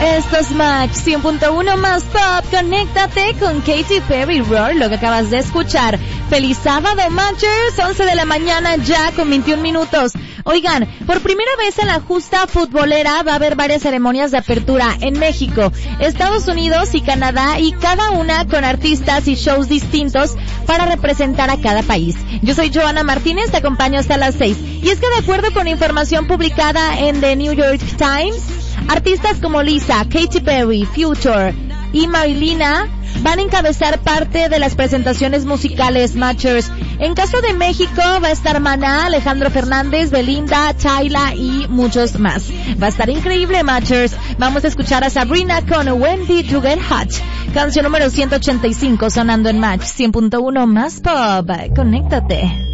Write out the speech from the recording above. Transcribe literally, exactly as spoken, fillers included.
Esto es Match cien punto uno más Pop. Conéctate con Katy Perry, Roar, lo que acabas de escuchar. Feliz sábado, Matchers, once de la mañana ya con veintiún minutos. Oigan, por primera vez en la justa futbolera va a haber varias ceremonias de apertura en México, Estados Unidos y Canadá, y cada una con artistas y shows distintos para representar a cada país. Yo soy Joana Martínez, te acompaño hasta las seis. Y es que de acuerdo con información publicada en The New York Times, artistas como Lisa, Katy Perry, Future y Marilina van a encabezar parte de las presentaciones musicales, Matchers. En caso de México va a estar Maná, Alejandro Fernández, Belinda, Chayla y muchos más. Va a estar increíble, Matchers. Vamos a escuchar a Sabrina con When Did You Get Hot, canción número ciento ochenta y cinco sonando en Match cien punto uno más Pop. Conéctate.